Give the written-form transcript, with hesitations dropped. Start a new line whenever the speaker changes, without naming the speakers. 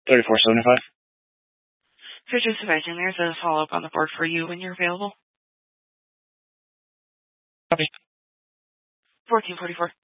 3475.
So just advising, there's a follow-up on the board for you when you're available.
Copy.
1444.